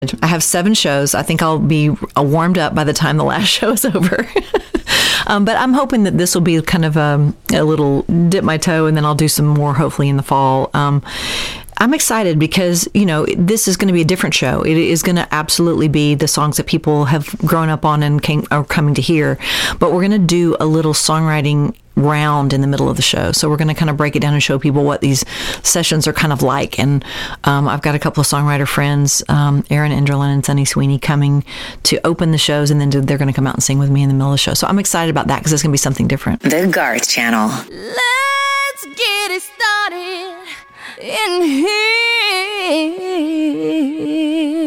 I have 7 shows. I think I'll be warmed up by the time the last show is over. But I'm hoping that this will be kind of a little dip my toe, and then I'll do some more hopefully in the fall. I'm excited because, this is going to be a different show. It is going to absolutely be the songs that people have grown up on and are coming to hear. But we're going to do a little songwriting round in the middle of the show. So we're going to kind of break it down and show people what these sessions are kind of like. And I've got a couple of songwriter friends, Aaron Enderlin and Sunny Sweeney, coming to open the shows, and then they're going to come out and sing with me in the middle of the show. So I'm excited about that because it's going to be something different. The Garth Channel. Let's get it started in here.